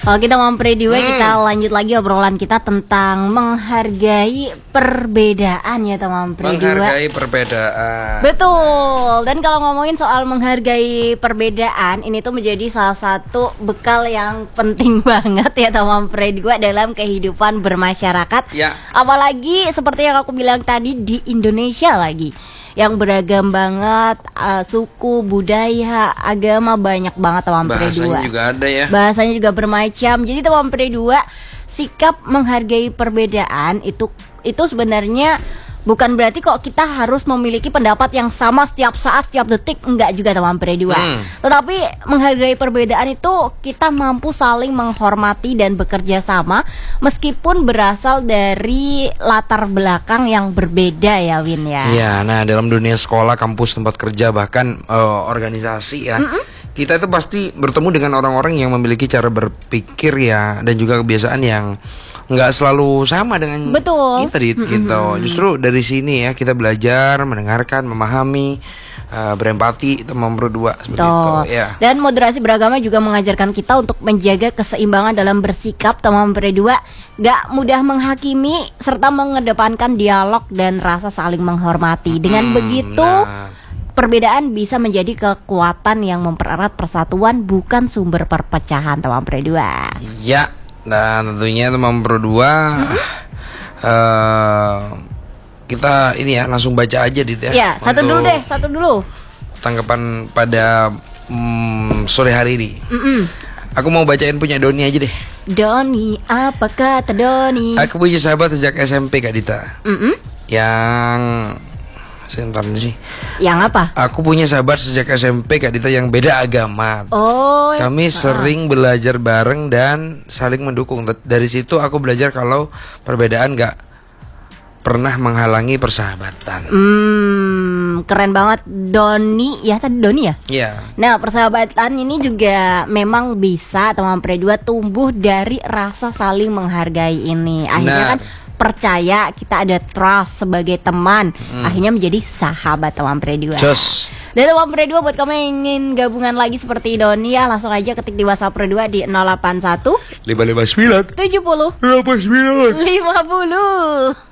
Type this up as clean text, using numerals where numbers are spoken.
Kalau kita mampir dua, kita lanjut lagi obrolan kita tentang menghargai perbedaan ya teman mampir dua. Menghargai perbedaan. Betul. Dan kalau ngomongin soal menghargai perbedaan, ini tuh menjadi salah satu bekal yang penting banget ya teman mampir dua dalam kehidupan bermasyarakat. Ya. Apalagi seperti yang aku bilang tadi, di Indonesia lagi yang beragam banget, suku, budaya, agama banyak banget teman mampir dua. Bahasanya juga ada ya. Bahasanya juga bermacam. Jadi teman mampir dua, sikap menghargai perbedaan itu sebenarnya bukan berarti kok kita harus memiliki pendapat yang sama setiap saat, setiap detik. Enggak juga teman mampir dua. Tetapi menghargai perbedaan itu kita mampu saling menghormati dan bekerja sama meskipun berasal dari latar belakang yang berbeda ya Win ya. Iya, nah dalam dunia sekolah, kampus, tempat kerja, bahkan organisasi ya, kita itu pasti bertemu dengan orang-orang yang memiliki cara berpikir ya, dan juga kebiasaan yang nggak selalu sama dengan kita gitu. Justru dari sini ya kita belajar, mendengarkan, memahami, berempati, itu nomor 2 seperti itu ya. Dan moderasi beragama juga mengajarkan kita untuk menjaga keseimbangan dalam bersikap teman mampir dua, gak mudah menghakimi serta mengedepankan dialog dan rasa saling menghormati. Dengan begitu perbedaan bisa menjadi kekuatan yang mempererat persatuan, bukan sumber perpecahan teman mampir dua. Ya, dan tentunya teman mampir dua, kita ini ya langsung baca aja Dit ya. Ya, satu dulu. Tanggapan pada sore hari ini. Aku mau bacain punya Doni aja deh. Doni, apa kata Doni? Aku punya sahabat sejak SMP Kak Dita. Yang sebentar sih. Yang apa? Aku punya sahabat sejak SMP Kak Dita yang beda agama. Kami sering belajar bareng dan saling mendukung. Dari situ aku belajar kalau perbedaan gak pernah menghalangi persahabatan. Keren banget Doni ya, tadi Doni ya? Iya. Nah, persahabatan ini juga memang bisa teman mampir dua tumbuh dari rasa saling menghargai ini. Akhirnya kan percaya, kita ada trust sebagai teman, akhirnya menjadi sahabat teman mampir dua. Dan teman mampir dua, buat kamu yang ingin gabungan lagi seperti Doni ya, langsung aja ketik di WhatsApp dua di 081 559 70 59 50.